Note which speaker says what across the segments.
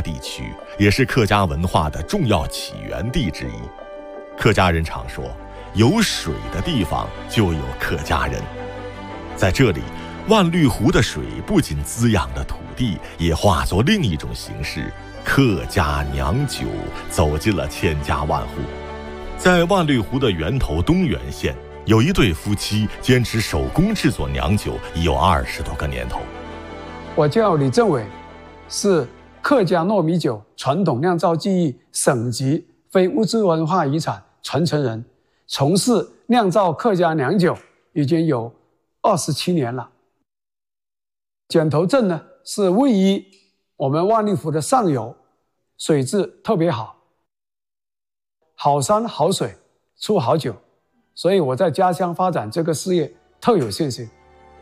Speaker 1: 家地区，也是客家文化的重要起源地之一。客家人常说，有水的地方就有客家人。在这里，万绿湖的水不仅滋养了土地，也化作另一种形式，客家酿酒走进了千家万户。在万绿湖的源头东源县，有一对夫妻坚持手工制作酿酒已有20多个年头。
Speaker 2: 我叫李政伟，是客家糯米酒传统酿造技艺省级非物质文化遗产传承人，从事酿造客家酿酒已经有27年了。剪头镇呢是位于我们万绿湖的上游，水质特别好，好山好水出好酒，所以我在家乡发展这个事业特有信心。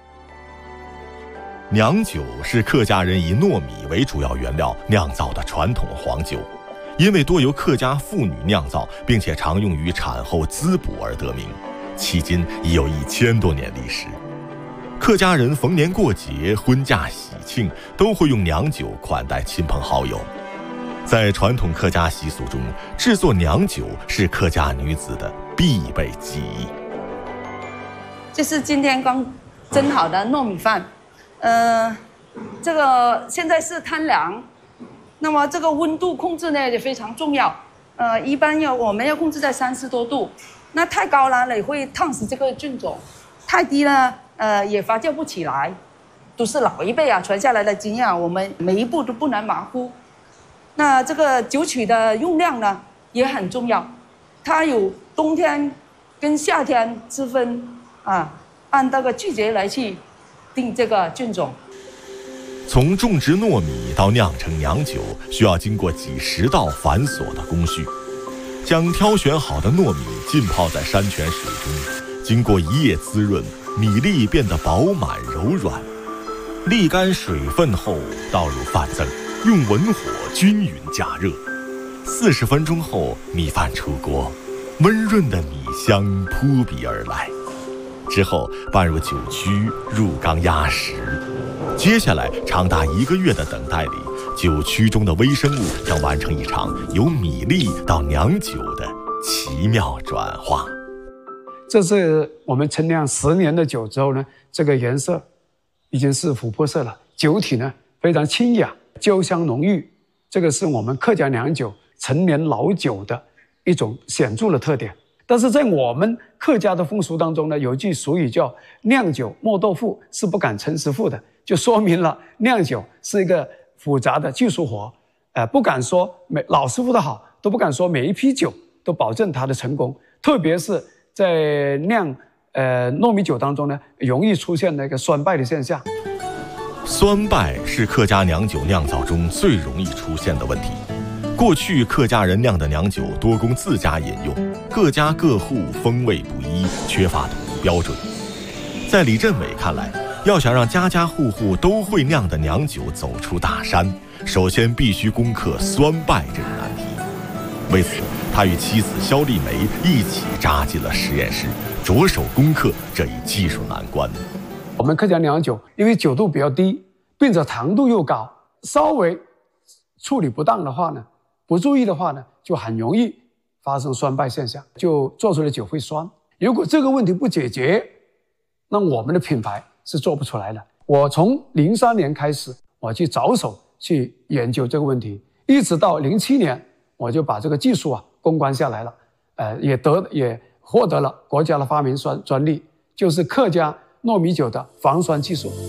Speaker 1: 酿酒是客家人以糯米为主要原料酿造的传统黄酒，因为多由客家妇女酿造，并且常用于产后滋补而得名，迄今已有1000多年历史。客家人逢年过节、婚嫁喜庆都会用酿酒款待亲朋好友。在传统客家习俗中，制作酿酒是客家女子的必备技艺。
Speaker 3: 这是今天刚蒸好的糯米饭，这个现在是摊凉，那么这个温度控制呢也非常重要。一般我们要控制在30多度，那太高了也会烫死这个菌种，太低了也发酵不起来。都是老一辈传下来的经验，我们每一步都不能马虎。那这个酒曲的用量呢也很重要，它有冬天跟夏天之分按这个季节来去定这个菌种。
Speaker 1: 从种植糯米到酿成酿酒，需要经过几十道繁琐的工序。将挑选好的糯米浸泡在山泉水中，经过一夜滋润，米粒变得饱满柔软。沥干水分后，倒入饭羹，用文火均匀加热。40分钟后，米饭出锅，温润的米香扑鼻而来。之后拌入酒曲，入缸压实。接下来长达1个月的等待里，酒曲中的微生物将完成一场由米粒到酿酒的奇妙转化。
Speaker 2: 这是我们陈酿10年的酒之后呢，这个颜色已经是琥珀色了，酒体呢非常清雅，酒香浓郁，这个是我们客家酿酒陈年老酒的一种显著的特点。但是在我们客家的风俗当中呢，有一句俗语叫酿酒磨豆腐是不敢称师傅的，就说明了酿酒是一个复杂的技术活，不敢说老师傅的好，都不敢说每一批酒都保证它的成功，特别是在酿糯米酒当中呢，容易出现那个酸败的现象。
Speaker 1: 酸败是客家酿酒酿造中最容易出现的问题。过去客家人酿的酿酒多供自家饮用，各家各户风味不一，缺乏统一标准。在李振伟看来，要想让家家户户都会酿的酿酒走出大山，首先必须攻克酸败这个难题。为此，他与妻子肖丽梅一起扎进了实验室，着手攻克这一技术难关。
Speaker 2: 我们客家酿酒因为酒度比较低，并且糖度又高，稍微处理不当的话呢，不注意的话呢，就很容易发生酸败现象，就做出的酒会酸。如果这个问题不解决，那我们的品牌是做不出来的。我从03年开始，我去着手去研究这个问题，一直到07年，我就把这个技术攻关下来了，也获得了国家的发明专利，就是客家糯米酒的防酸技术。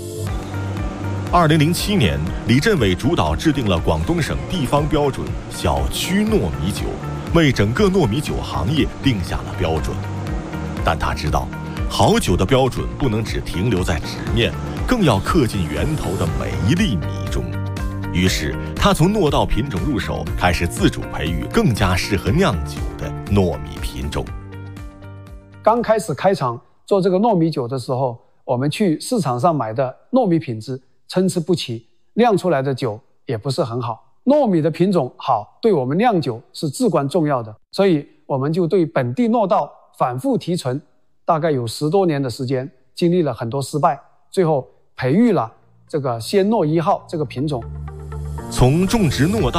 Speaker 1: 2007年，李振伟主导制定了广东省地方标准小曲糯米酒，为整个糯米酒行业定下了标准。但他知道，好酒的标准不能只停留在纸面，更要刻进源头的每一粒米中。于是，他从糯稻品种入手，开始自主培育更加适合酿酒的糯米品种。
Speaker 2: 刚开始开厂做这个糯米酒的时候，我们去市场上买的糯米品质参差不齐，酿出来的酒也不是很好。糯米的品种好，对我们酿酒是至关重要的，所以我们就对本地糯稻反复提纯，大概有10多年的时间，经历了很多失败，最后培育了这个鲜糯1号这个品种。
Speaker 1: 从种植糯稻